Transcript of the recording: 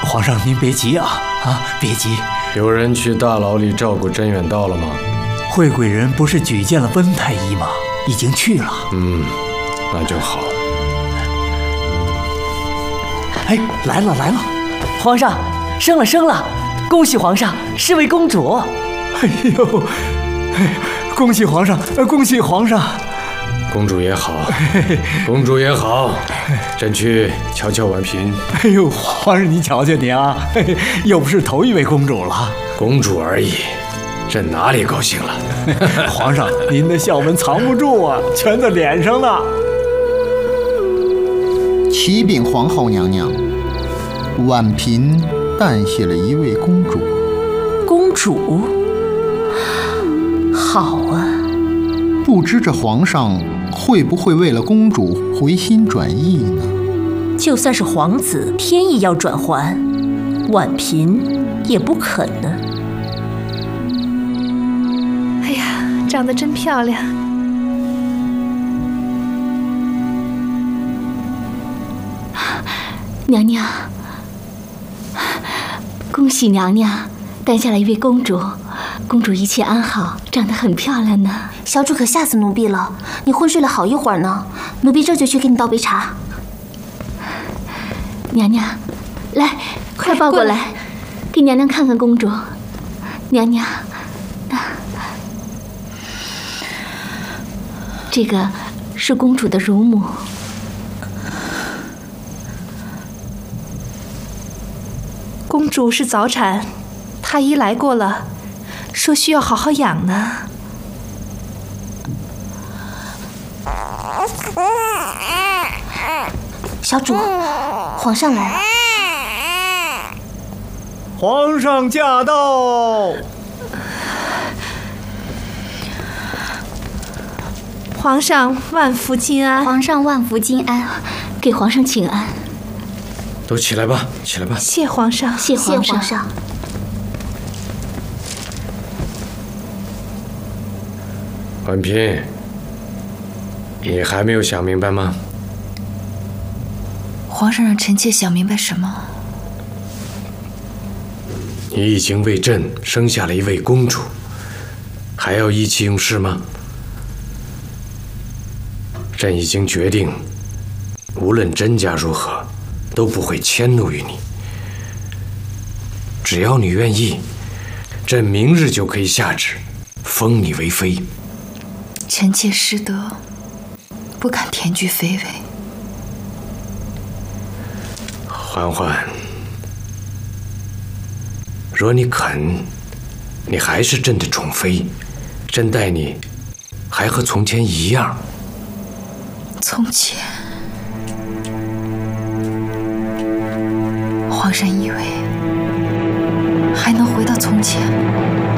皇上您别急啊，别急。 有人去大牢里照顾甄远道了吗？ 惠贵人不是举荐了温太医吗？已经去了。 那就好。 哎，来了， 皇上，生了，恭喜皇上，是位公主。 哎呦，恭喜皇上，恭喜皇上。 公主也好，公主也好，朕去瞧瞧婉嫔。 哎呦，皇上你瞧瞧你啊，又不是头一位公主了。 公主而已，朕哪里高兴了？ 皇上，您的笑纹藏不住啊，全在脸上呢。 启禀皇后娘娘，婉嫔诞下了一位公主。 公主？好啊！ 不知这皇上会不会为了公主回心转意呢？ 就算是皇子天意要转还，婉嫔也不肯呢。 哎呀，长得真漂亮！ 娘娘，恭喜娘娘诞下了一位公主，公主一切安好，长得很漂亮呢。 小主可吓死奴婢了，你昏睡了好一会儿呢，奴婢这就去给你倒杯茶。 娘娘，来，快抱过来，给娘娘看看公主。娘娘，这个是公主的乳母。 公主是早产，太医来过了，说需要好好养呢。 小主，皇上来了。 皇上驾到！ 皇上万福金安！ 皇上万福金安，给皇上请安。 都起来吧，起来吧。 谢皇上， 谢皇上。 婉嫔，你还没有想明白吗？ 皇上让臣妾想明白什么？ 你已经为朕生下了一位公主，还要意气用事吗？朕已经决定，无论甄家如何，都不会迁怒于你。只要你愿意，朕明日就可以下旨，封你为妃。 臣妾失德，不敢田居妃位。 嬛嬛，若你肯，你还是朕的宠妃，朕待你还和从前一样。 从前，皇上以为还能回到从前吗？